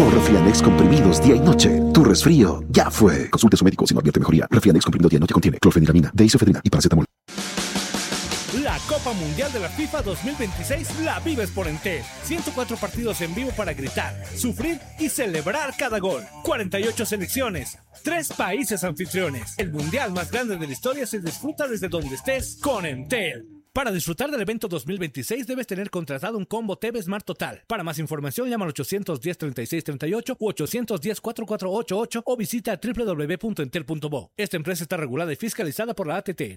con Refianex comprimidos día y noche. Tu resfrío ya fue. Consulte a su médico si no advierte mejoría. Refianex comprimido día y noche contiene clorfeniramina, deisofedrina y paracetamol. La Copa Mundial de la FIFA 2026 la vives por Entel. 104 partidos en vivo para gritar, sufrir y celebrar cada gol. 48 selecciones, 3 países anfitriones. El mundial más grande de la historia se disfruta desde donde estés con Entel. Para disfrutar del evento 2026 debes tener contratado un combo TV Smart Total. Para más información llama al 810-3638 u 810-4488 o visita www.entel.bo. Esta empresa está regulada y fiscalizada por la ATT.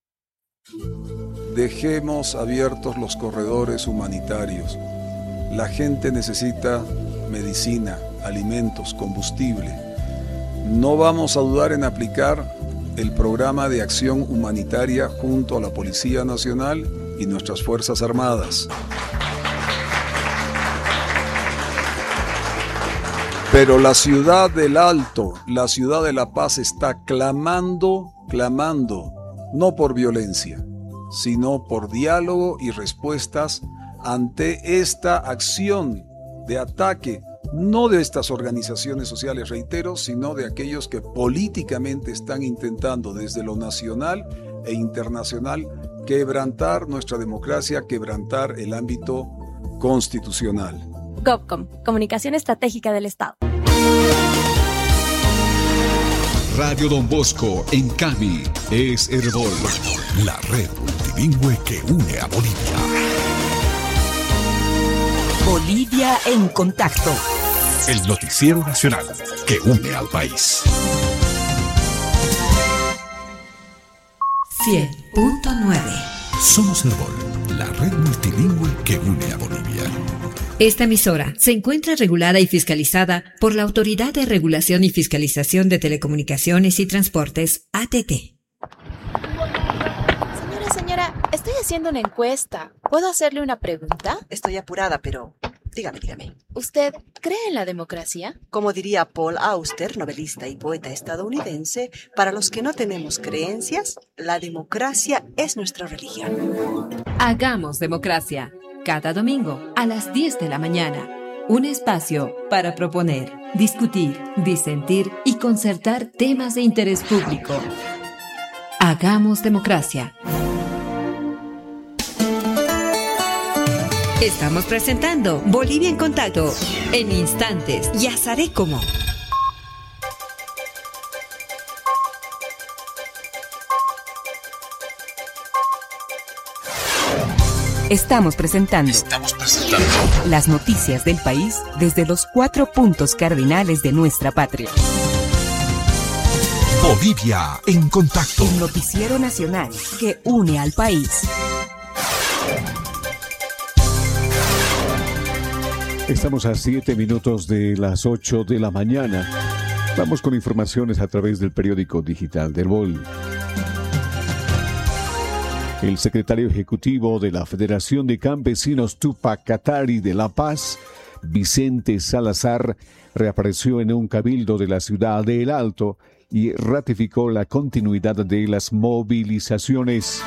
Dejemos abiertos los corredores humanitarios. La gente necesita medicina, alimentos, combustible. No vamos a dudar en aplicar el programa de acción humanitaria junto a la Policía Nacional y nuestras Fuerzas Armadas. Pero la ciudad del Alto, la ciudad de La Paz está clamando, no por violencia, sino por diálogo y respuestas ante esta acción de ataque, no de estas organizaciones sociales, reitero, sino de aquellos que políticamente están intentando desde lo nacional e internacional quebrantar nuestra democracia, quebrantar el ámbito constitucional. GovCom, Comunicación Estratégica del Estado. Radio Don Bosco en Cami es Herbol, la red multilingüe que une a Bolivia. Bolivia en contacto. El noticiero nacional que une al país. 100.9. Somos Herbol, la red multilingüe que une a Bolivia. Esta emisora se encuentra regulada y fiscalizada por la Autoridad de Regulación y Fiscalización de Telecomunicaciones y Transportes, ATT. Señora, estoy haciendo una encuesta. ¿Puedo hacerle una pregunta? Estoy apurada, pero dígame. ¿Usted cree en la democracia? Como diría Paul Auster, novelista y poeta estadounidense, para los que no tenemos creencias, la democracia es nuestra religión. Hagamos democracia. Cada domingo a las 10 de la mañana. Un espacio para proponer, discutir, disentir y concertar temas de interés público. Hagamos democracia. Estamos presentando Bolivia en Contacto. En instantes, ya sabré cómo. Estamos presentando las noticias del país desde los 4 puntos cardinales de nuestra patria. Bolivia en contacto. El noticiero nacional que une al país. Estamos a 7 minutos de las 8 de la mañana. Vamos con informaciones a través del periódico digital del Herbol. El secretario ejecutivo de la Federación de Campesinos Tupac Katari de La Paz, Vicente Salazar, reapareció en un cabildo de la ciudad de El Alto y ratificó la continuidad de las movilizaciones.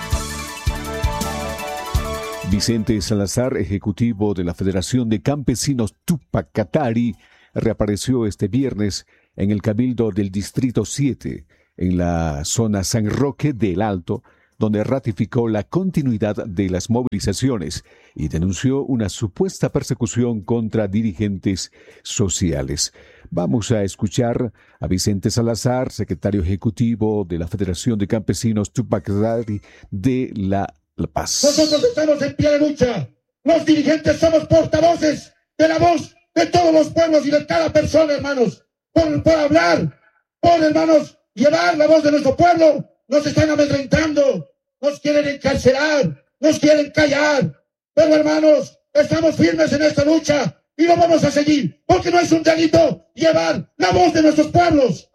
Vicente Salazar, ejecutivo de la Federación de Campesinos Tupac Katari, reapareció este viernes en el cabildo del Distrito 7, en la zona San Roque de El Alto, donde ratificó la continuidad de las movilizaciones y denunció una supuesta persecución contra dirigentes sociales. Vamos a escuchar a Vicente Salazar, secretario ejecutivo de la Federación de Campesinos Tupac Katari de La Paz. Nosotros estamos en pie de lucha. Los dirigentes somos portavoces de la voz de todos los pueblos y de cada persona, hermanos. Por hablar, hermanos, llevar la voz de nuestro pueblo. Nos están amedrentando, nos quieren encarcelar, nos quieren callar. Pero hermanos, estamos firmes en esta lucha y lo vamos a seguir, porque no es un delito llevar la voz de nuestros pueblos.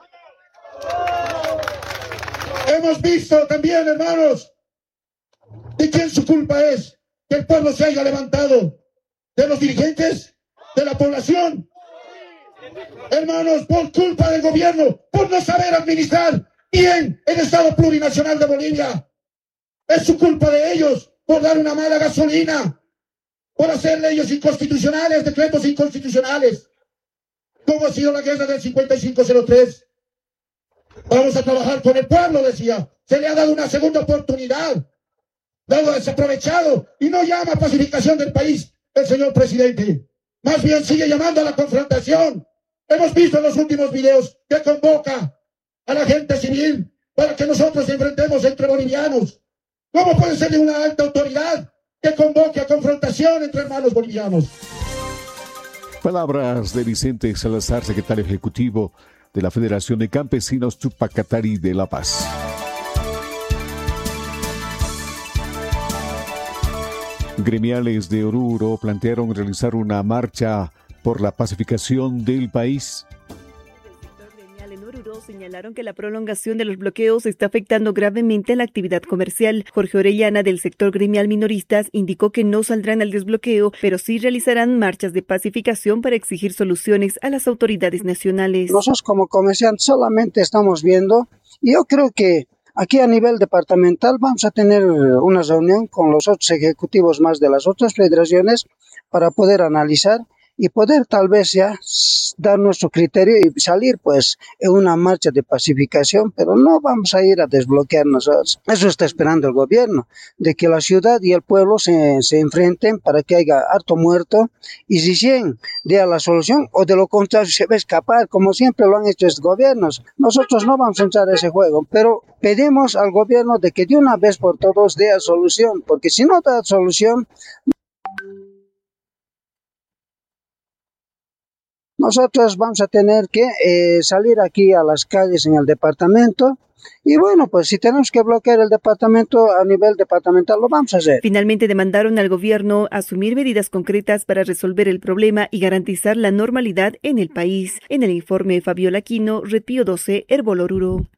Hemos visto también, hermanos, de quién su culpa es que el pueblo se haya levantado, de los dirigentes, de la población. Hermanos, por culpa del gobierno, por no saber administrar bien el Estado plurinacional de Bolivia. Es su culpa de ellos por dar una mala gasolina, por hacer leyes inconstitucionales, decretos inconstitucionales. cómo ha sido la guerra del 5503. Vamos a trabajar con el pueblo, decía. Se le ha dado una segunda oportunidad. Luego desaprovechado y no llama a pacificación del país el señor presidente. Más bien sigue llamando a la confrontación. Hemos visto en los últimos videos que convoca a la gente civil para que nosotros enfrentemos entre bolivianos. ¿Cómo puede ser de una alta autoridad que convoque a confrontación entre hermanos bolivianos? Palabras de Vicente Salazar, secretario ejecutivo de la Federación de Campesinos Tupac Katari de La Paz. Gremiales de Oruro plantearon realizar una marcha por la pacificación del país. En Oruro señalaron que la prolongación de los bloqueos está afectando gravemente la actividad comercial. Jorge Orellana, del sector gremial minoristas, indicó que no saldrán al desbloqueo, pero sí realizarán marchas de pacificación para exigir soluciones a las autoridades nacionales. Nosotros como comerciantes solamente estamos viendo, y yo creo que aquí a nivel departamental vamos a tener una reunión con los otros ejecutivos más de las otras federaciones para poder analizar y poder tal vez ya dar nuestro criterio y salir pues en una marcha de pacificación, pero no vamos a ir a desbloquear nosotros. Eso está esperando el gobierno, de que la ciudad y el pueblo se enfrenten para que haya harto muerto y si bien dé la solución o de lo contrario se va a escapar, como siempre lo han hecho estos gobiernos. Nosotros no vamos a entrar a ese juego, pero pedimos al gobierno de que de una vez por todos dé solución, porque si no da solución, nosotros vamos a tener que salir aquí a las calles en el departamento y bueno, pues si tenemos que bloquear el departamento a nivel departamental, lo vamos a hacer. Finalmente demandaron al gobierno asumir medidas concretas para resolver el problema y garantizar la normalidad en el país. En el informe Fabiola Aquino, Red Pío 12, Herbol Oruro.